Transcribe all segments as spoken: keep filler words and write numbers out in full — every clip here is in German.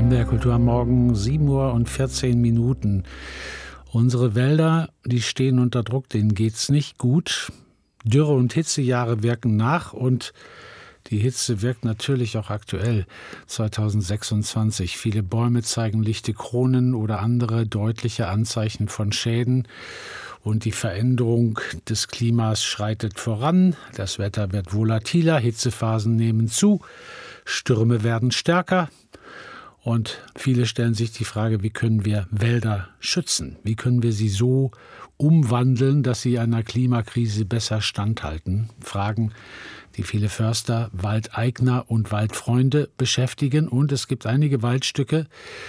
M D R Kultur am Morgen, sieben Uhr und vierzehn Minuten. Unsere Wälder, die stehen unter Druck, denen geht's nicht gut. Dürre- und Hitzejahre wirken nach und die Hitze wirkt natürlich auch aktuell, zweitausendsechsundzwanzig. Viele Bäume zeigen lichte Kronen oder andere deutliche Anzeichen von Schäden. Und die Veränderung des Klimas schreitet voran. Das Wetter wird volatiler, Hitzephasen nehmen zu, Stürme werden stärker. Und viele stellen sich die Frage, wie können wir Wälder schützen? Wie können wir sie so umwandeln, dass sie einer Klimakrise besser standhalten? Fragen, die viele Förster, Waldeigner und Waldfreunde beschäftigen. Und es gibt einige Waldstücke,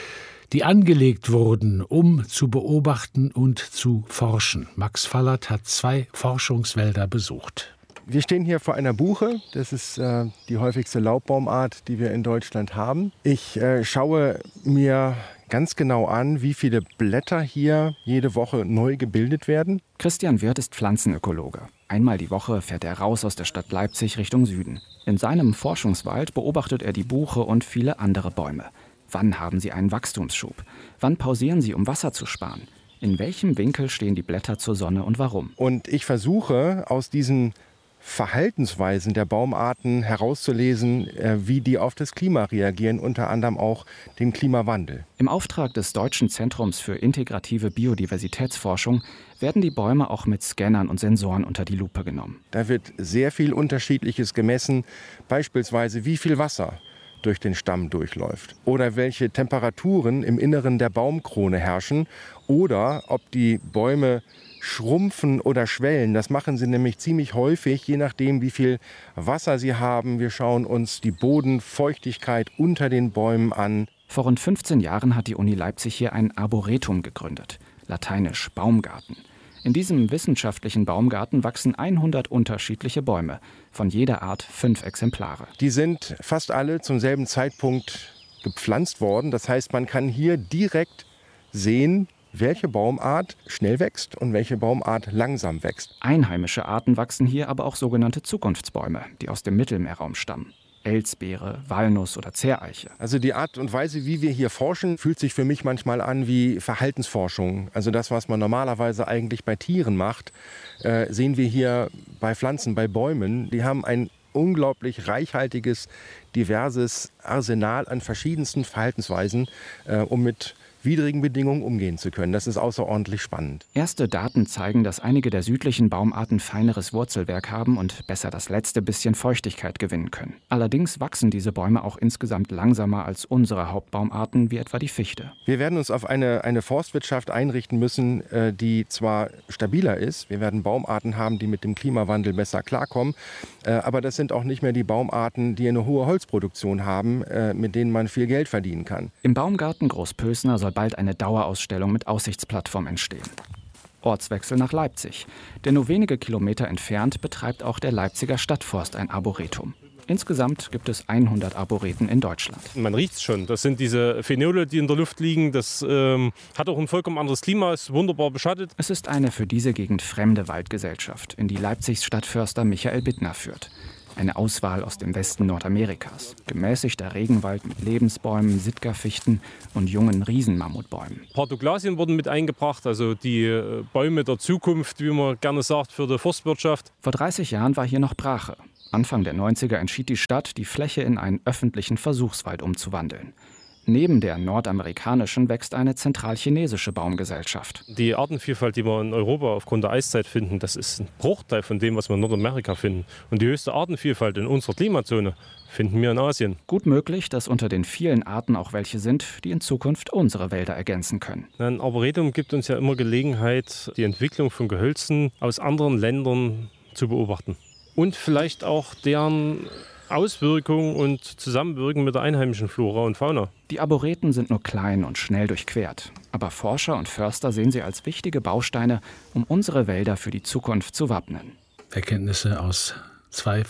die angelegt wurden, um zu beobachten und zu forschen. Max Fallert hat zwei Forschungswälder besucht. Wir stehen hier vor einer Buche. Das ist äh, die häufigste Laubbaumart, die wir in Deutschland haben. Ich äh, schaue mir ganz genau an, wie viele Blätter hier jede Woche neu gebildet werden. Christian Wirth ist Pflanzenökologe. Einmal die Woche fährt er raus aus der Stadt Leipzig Richtung Süden. In seinem Forschungswald beobachtet er die Buche und viele andere Bäume. Wann haben sie einen Wachstumsschub? Wann pausieren sie, um Wasser zu sparen? In welchem Winkel stehen die Blätter zur Sonne und warum? Und ich versuche aus diesen Verhaltensweisen der Baumarten herauszulesen, wie die auf das Klima reagieren, unter anderem auch den Klimawandel. Im Auftrag des Deutschen Zentrums für integrative Biodiversitätsforschung werden die Bäume auch mit Scannern und Sensoren unter die Lupe genommen. Da wird sehr viel Unterschiedliches gemessen, beispielsweise wie viel Wasser durch den Stamm durchläuft oder welche Temperaturen im Inneren der Baumkrone herrschen oder ob die Bäume schrumpfen oder schwellen. Das machen sie nämlich ziemlich häufig, je nachdem, wie viel Wasser sie haben. Wir schauen uns die Bodenfeuchtigkeit unter den Bäumen an. Vor rund fünfzehn Jahren hat die Uni Leipzig hier ein Arboretum gegründet, lateinisch Baumgarten. In diesem wissenschaftlichen Baumgarten wachsen hundert unterschiedliche Bäume, von jeder Art fünf Exemplare. Die sind fast alle zum selben Zeitpunkt gepflanzt worden. Das heißt, man kann hier direkt sehen, welche Baumart schnell wächst und welche Baumart langsam wächst. Einheimische Arten wachsen hier, aber auch sogenannte Zukunftsbäume, die aus dem Mittelmeerraum stammen. Elsbeere, Walnuss oder Ziereiche. Also die Art und Weise, wie wir hier forschen, fühlt sich für mich manchmal an wie Verhaltensforschung. Also das, was man normalerweise eigentlich bei Tieren macht, äh, sehen wir hier bei Pflanzen, bei Bäumen. Die haben ein unglaublich reichhaltiges, diverses Arsenal an verschiedensten Verhaltensweisen, äh, um mit widrigen Bedingungen umgehen zu können. Das ist außerordentlich spannend. Erste Daten zeigen, dass einige der südlichen Baumarten feineres Wurzelwerk haben und besser das letzte bisschen Feuchtigkeit gewinnen können. Allerdings wachsen diese Bäume auch insgesamt langsamer als unsere Hauptbaumarten, wie etwa die Fichte. Wir werden uns auf eine, eine Forstwirtschaft einrichten müssen, die zwar stabiler ist. Wir werden Baumarten haben, die mit dem Klimawandel besser klarkommen. Aber das sind auch nicht mehr die Baumarten, die eine hohe Holzproduktion haben, mit denen man viel Geld verdienen kann. Im Baumgarten Großpösner soll bald eine Dauerausstellung mit Aussichtsplattform entstehen. Ortswechsel nach Leipzig. Denn nur wenige Kilometer entfernt betreibt auch der Leipziger Stadtforst ein Arboretum. Insgesamt gibt es hundert Arboreten in Deutschland. Man riecht es schon. Das sind diese Phenole, die in der Luft liegen. Das ähm, hat auch ein vollkommen anderes Klima, ist wunderbar beschattet. Es ist eine für diese Gegend fremde Waldgesellschaft, in die Leipzigs Stadtförster Michael Bittner führt. Eine Auswahl aus dem Westen Nordamerikas. Gemäßigter Regenwald mit Lebensbäumen, Sitka-Fichten und jungen Riesenmammutbäumen. Partoglasien wurden mit eingebracht, also die Bäume der Zukunft, wie man gerne sagt, für die Forstwirtschaft. Vor dreißig Jahren war hier noch Brache. Anfang der neunziger entschied die Stadt, die Fläche in einen öffentlichen Versuchswald umzuwandeln. Neben der nordamerikanischen wächst eine zentralchinesische Baumgesellschaft. Die Artenvielfalt, die wir in Europa aufgrund der Eiszeit finden, das ist ein Bruchteil von dem, was wir in Nordamerika finden. Und die höchste Artenvielfalt in unserer Klimazone finden wir in Asien. Gut möglich, dass unter den vielen Arten auch welche sind, die in Zukunft unsere Wälder ergänzen können. Ein Arboretum gibt uns ja immer Gelegenheit, die Entwicklung von Gehölzen aus anderen Ländern zu beobachten. Und vielleicht auch deren Auswirkungen und Zusammenwirken mit der einheimischen Flora und Fauna. Die Arboreten sind nur klein und schnell durchquert. Aber Forscher und Förster sehen sie als wichtige Bausteine, um unsere Wälder für die Zukunft zu wappnen. Erkenntnisse aus zwei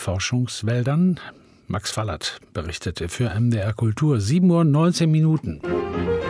Forschungswäldern. Max Fallert berichtete für M D R Kultur. sieben Uhr neunzehn Minuten.